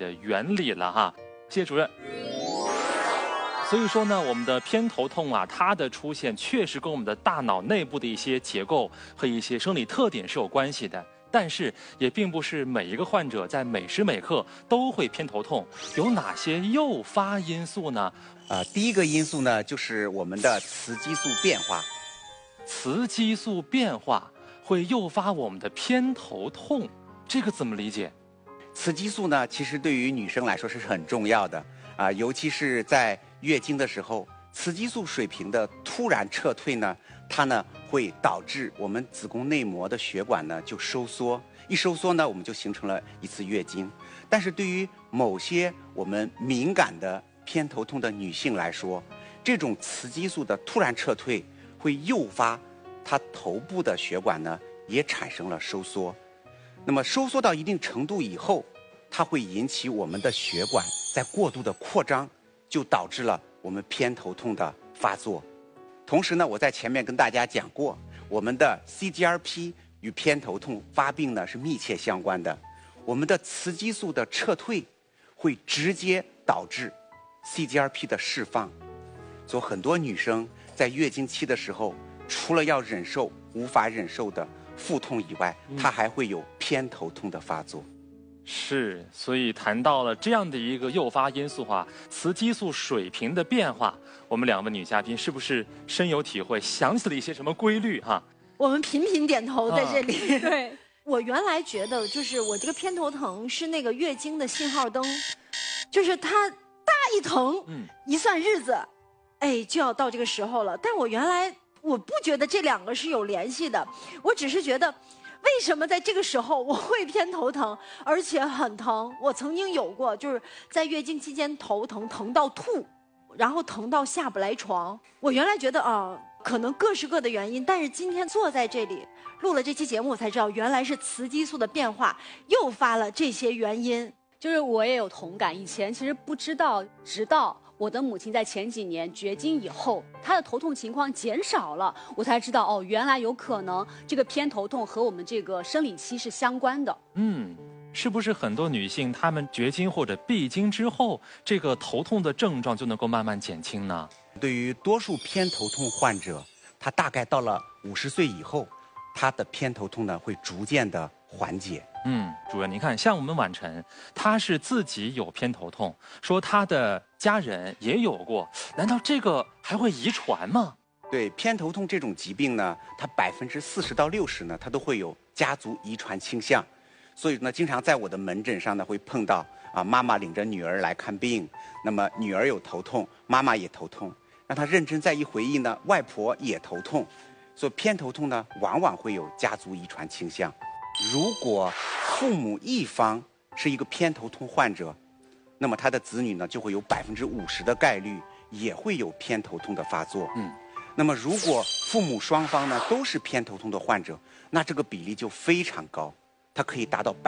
的原理了哈。谢谢主任。所以说呢，我们的偏头痛啊，它的出现确实跟我们的大脑内部的一些结构和一些生理特点是有关系的。但是也并不是每一个患者在每时每刻都会偏头痛，有哪些诱发因素呢？ 第一个因素呢，就是我们的雌激素变化。 雌激素变化会诱发我们的偏头痛，这个怎么理解？ 雌激素呢，其实对于女生来说是很重要的尤其是在月经的时候，雌激素水平的突然撤退呢，它呢会导致我们子宫内膜的血管呢就收缩，一收缩呢，我们就形成了一次月经。但是对于某些我们敏感的偏头痛的女性来说，这种雌激素的突然撤退会诱发她头部的血管呢也产生了收缩。那么收缩到一定程度以后，它会引起我们的血管在过度的扩张，就导致了我们偏头痛的发作。同时呢，我在前面跟大家讲过，我们的 CGRP 与偏头痛发病呢是密切相关的。我们的雌激素的撤退会直接导致 CGRP 的释放，所以很多女生在月经期的时候，除了要忍受无法忍受的腹痛以外，她还会有偏头痛的发作。 是，所以谈到了这样的一个诱发因素雌激素水平的变化，我们两位女嘉宾是不是深有体会，想起了一些什么规律哈？ 我们频频点头在这里。 对， 我原来觉得就是我这个偏头疼是那个月经的信号灯，就是它大一疼，一算日子，哎，就要到这个时候了。但我原来我不觉得这两个是有联系的，我只是觉得。为什么在这个时候我会偏头疼，而且很疼？我曾经有过，就是在月经期间头疼，疼到吐，然后疼到下不来床。我原来觉得可能各是各的原因，但是今天坐在这里录了这期节目，我才知道原来是雌激素的变化诱发了这些原因。 就是我也有同感，以前其实不知道，直到我的母亲在前几年绝经以后，她的头痛情况减少了，我才知道原来有可能这个偏头痛和我们这个生理期是相关的。 是不是很多女性她们绝经或者闭经之后，这个头痛的症状就能够慢慢减轻呢？ 对于多数偏头痛患者，他大概到了50岁以后，他的偏头痛呢会逐渐的缓解。 主任，您看，像我们婉晨，她是自己有偏头痛，说她的家人也有过，难道这个还会遗传吗？ 对，偏头痛这种疾病呢，它40%到60%呢，它都会有家族遗传倾向，所以呢，经常在我的门诊上呢会碰到妈妈领着女儿来看病，那么女儿有头痛，妈妈也头痛，让她认真再一回忆呢，外婆也头痛，所以偏头痛呢，往往会有家族遗传倾向。如果父母一方是一个偏头痛患者，那么他的子女呢就会有50%的概率也会有偏头痛的发作。那么如果父母双方呢都是偏头痛的患者，那这个比例就非常高，它可以达到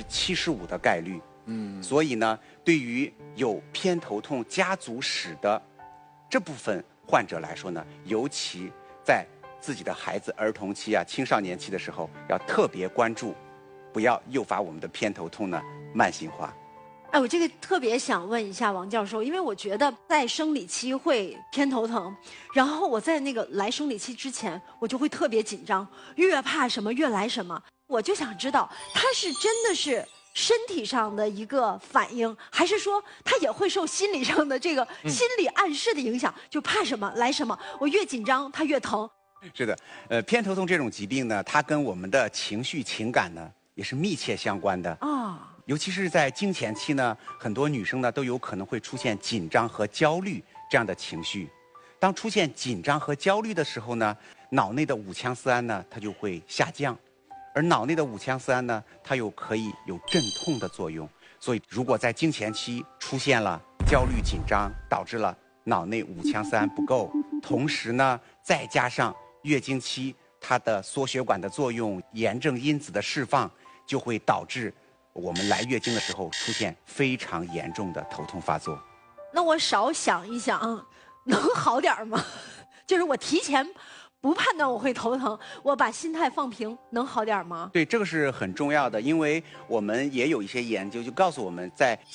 75%的概率。所以呢，对于有偏头痛家族史的这部分患者来说呢，尤其在自己的孩子儿童期青少年期的时候，要特别关注，不要诱发我们的偏头痛呢慢性化。 我这个特别想问一下王教授，因为我觉得在生理期会偏头疼，然后我在那个来生理期之前，我就会特别紧张，越怕什么越来什么。我就想知道，它是真的是身体上的一个反应，还是说它也会受心理上的这个心理暗示的影响？就怕什么来什么，我越紧张它越疼。 是的，偏头痛这种疾病呢，它跟我们的情绪情感呢也是密切相关的尤其是在经前期呢，很多女生呢都有可能会出现紧张和焦虑这样的情绪。当出现紧张和焦虑的时候呢，脑内的五羟色胺呢它就会下降，而脑内的五羟色胺呢，它又可以有镇痛的作用。所以，如果在经前期出现了焦虑紧张，导致了脑内五羟色胺不够，同时呢，再加上月经期它的缩血管的作用、炎症因子的释放，就会导致我们来月经的时候出现非常严重的头痛发作。 那我少想一想，能好点吗？就是我提前不判断我会头疼，我把心态放平，能好点吗？ 对，这个是很重要的，因为我们也有一些研究就告诉我们在